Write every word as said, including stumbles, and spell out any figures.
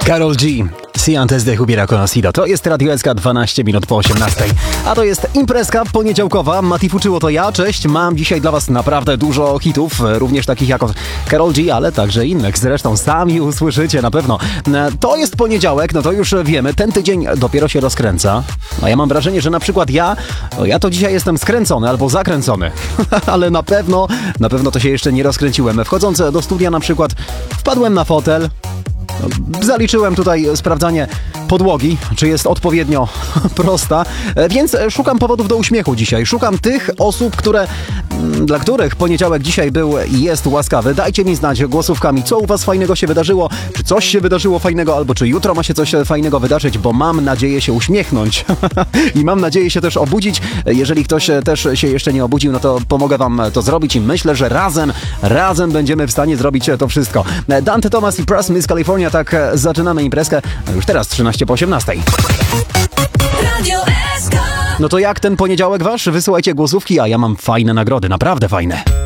Karol G. Si antes de hubiera conocido. To jest Radio S K dwanaście minut po osiemnastej. A to jest imprezka poniedziałkowa. Mati Fuczyło to ja. Cześć. Mam dzisiaj dla was naprawdę dużo hitów, również takich jak Karol G, ale także innych. Zresztą sami usłyszycie na pewno. To jest poniedziałek, no to już wiemy. Ten tydzień dopiero się rozkręca. A ja mam wrażenie, że na przykład ja, no ja to dzisiaj jestem skręcony albo zakręcony. Ale na pewno, na pewno to się jeszcze nie rozkręciłem. Wchodząc do studia na przykład wpadłem na fotel. Zaliczyłem tutaj sprawdzanie podłogi, czy jest odpowiednio prosta, więc szukam powodów do uśmiechu dzisiaj. Szukam tych osób, które, dla których poniedziałek dzisiaj był i jest łaskawy. Dajcie mi znać głosówkami, co u was fajnego się wydarzyło, czy coś się wydarzyło fajnego, albo czy jutro ma się coś fajnego wydarzyć, bo mam nadzieję się uśmiechnąć i mam nadzieję się też obudzić. Jeżeli ktoś też się jeszcze nie obudził, no to pomogę wam to zrobić i myślę, że razem, razem będziemy w stanie zrobić to wszystko. Dante Thomas i Press Miss California, tak zaczynamy imprezkę. Już teraz trzynaście po osiemnastej. No to jak ten poniedziałek wasz? Wysyłajcie głosówki, a ja mam fajne nagrody, naprawdę fajne.